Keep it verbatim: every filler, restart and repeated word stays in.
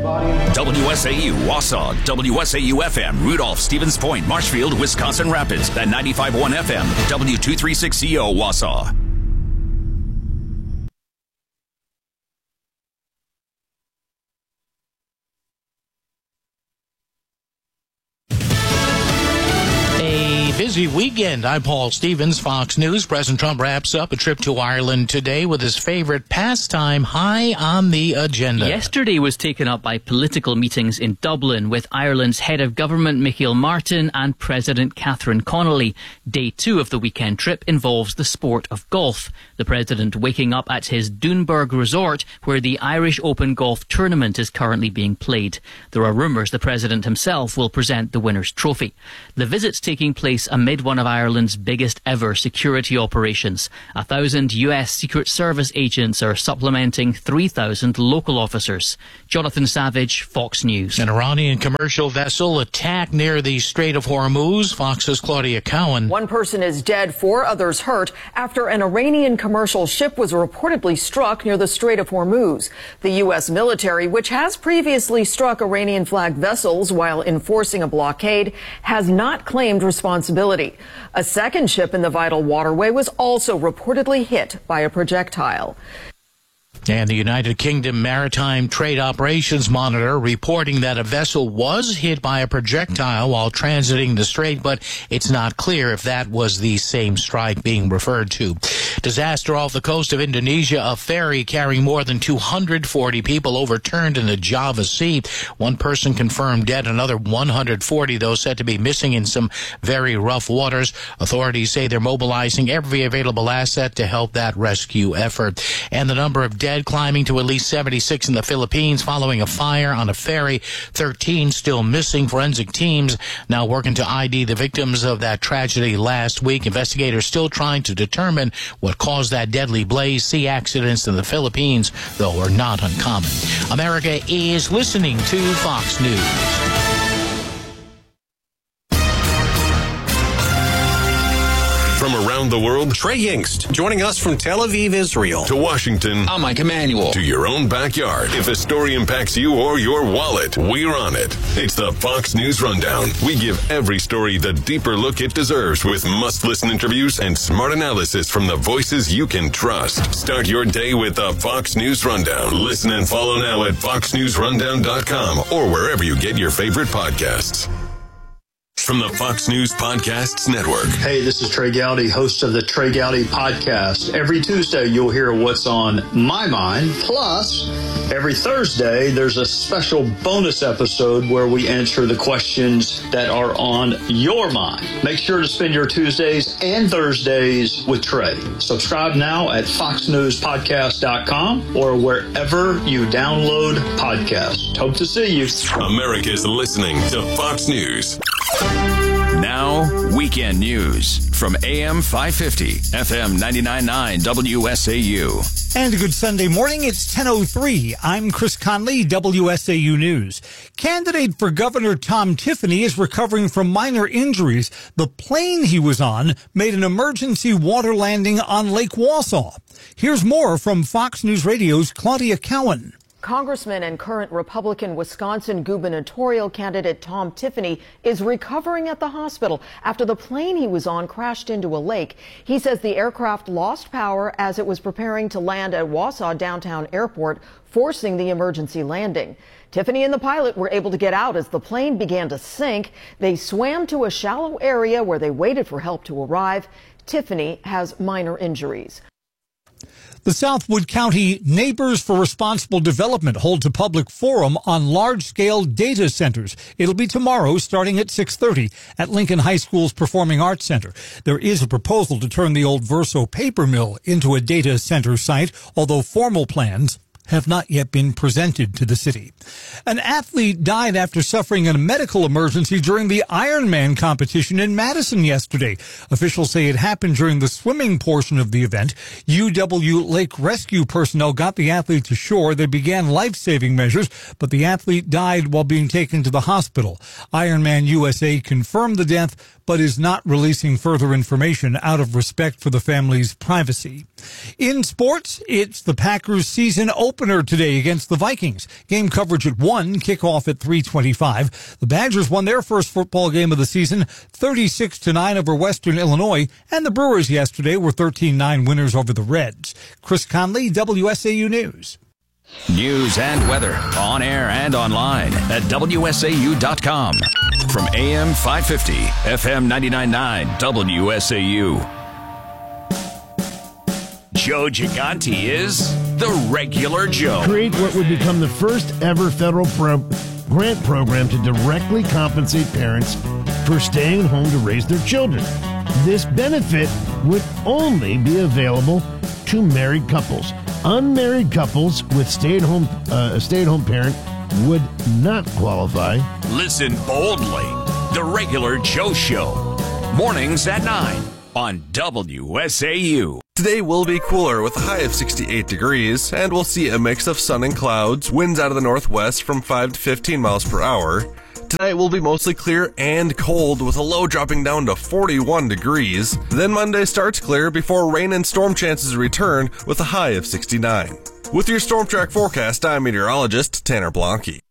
W S A U Wausau, W S A U F M, Rudolph, Stevens Point, Marshfield, Wisconsin Rapids, at ninety-five point one F M, W two thirty-six C O Wausau. Busy weekend. I'm Paul Stevens, Fox News. President Trump wraps up a trip to Ireland today with his favorite pastime high on the agenda. Yesterday was taken up by political meetings in Dublin with Ireland's head of government Micheál Martin and President Catherine Connolly. Day two of the weekend trip involves the sport of golf. The president waking up at his Doonburg resort where the Irish Open golf tournament is currently being played. There are rumours the president himself will present the winner's trophy. The visit's taking place amid one of Ireland's biggest ever security operations. A thousand U S Secret Service agents are supplementing three thousand local officers. Jonathan Savage, Fox News. An Iranian commercial vessel attacked near the Strait of Hormuz. Fox's Claudia Cowan. One person is dead, four others hurt after an Iranian commercial ship was reportedly struck near the Strait of Hormuz. The U S military, which has previously struck Iranian-flagged vessels while enforcing a blockade, has not claimed responsibility. A second ship in the vital waterway was also reportedly hit by a projectile. And the United Kingdom Maritime Trade Operations Monitor reporting that a vessel was hit by a projectile while transiting the strait, but it's not clear if that was the same strike being referred to. Disaster off the coast of Indonesia. A ferry carrying more than two hundred forty people overturned in the Java Sea. One person confirmed dead, another one hundred forty, though, said to be missing in some very rough waters. Authorities say they're mobilizing every available asset to help that rescue effort. And the number of dead climbing to at least seventy-six in the Philippines following a fire on a ferry. thirteen still missing. Forensic teams now working to I D the victims of that tragedy last week. Investigators still trying to determine what caused that deadly blaze. Sea accidents in the Philippines, though, are not uncommon. America is listening to Fox News. From around the world, Trey Yingst, joining us from Tel Aviv, Israel. To Washington. I'm Mike Emanuel. To your own backyard. If a story impacts you or your wallet, we're on it. It's the Fox News Rundown. We give every story the deeper look it deserves with must-listen interviews and smart analysis from the voices you can trust. Start your day with the Fox News Rundown. Listen and follow now at fox news rundown dot com or wherever you get your favorite podcasts. From the Fox News Podcasts Network. Hey, this is Trey Gowdy, host of the Trey Gowdy Podcast. Every Tuesday, you'll hear what's on my mind. Plus, every Thursday, there's a special bonus episode where we answer the questions that are on your mind. Make sure to spend your Tuesdays and Thursdays with Trey. Subscribe now at fox news podcast dot com or wherever you download podcasts. Hope to see you. America's listening to Fox News. Now, weekend news from A M five fifty, F M ninety-nine point nine W S A U. And a good Sunday morning. It's ten oh three. I'm Chris Conley, W S A U News. Candidate for Governor Tom Tiffany is recovering from minor injuries. The plane he was on made an emergency water landing on Lake Wausau. Here's more from Fox News Radio's Claudia Cowan. Congressman and current Republican Wisconsin gubernatorial candidate Tom Tiffany is recovering at the hospital after the plane he was on crashed into a lake. He says the aircraft lost power as it was preparing to land at Wausau Downtown Airport, forcing the emergency landing. Tiffany and the pilot were able to get out as the plane began to sink. They swam to a shallow area where they waited for help to arrive. Tiffany has minor injuries. The Southwood County Neighbors for Responsible Development holds a public forum on large-scale data centers. It'll be tomorrow starting at six thirty at Lincoln High School's Performing Arts Center. There is a proposal to turn the old Verso paper mill into a data center site, although formal plans have not yet been presented to the city. An athlete died after suffering a medical emergency during the Ironman competition in Madison yesterday. Officials say it happened during the swimming portion of the event. U W Lake Rescue personnel got the athlete to shore. They began life-saving measures, but the athlete died while being taken to the hospital. Ironman U S A confirmed the death, but is not releasing further information out of respect for the family's privacy. In sports, it's the Packers' season opener. opener today against the Vikings. Game coverage at one, kickoff at three twenty-five. The Badgers won their first football game of the season, thirty-six to nine over Western Illinois, and the Brewers yesterday were thirteen nine winners over the Reds. Chris Conley, W S A U News. News and weather on air and online at W S A U dot com. From A M five fifty, F M ninety-nine point nine, W S A U. Joe Gigante is the Regular Joe. Create what would become the first ever federal pro- grant program to directly compensate parents for staying home to raise their children. This benefit would only be available to married couples. Unmarried couples with stay-at-home uh, a stay-at-home parent would not qualify. Listen boldly. The Regular Joe Show. Mornings at nine on W S A U. Today will be cooler with a high of sixty-eight degrees, and we'll see a mix of sun and clouds, winds out of the northwest from five to fifteen miles per hour. Tonight will be mostly clear and cold with a low dropping down to forty-one degrees. Then Monday starts clear before rain and storm chances return with a high of sixty-nine. With your Storm Track forecast, I'm meteorologist Tanner Blanke.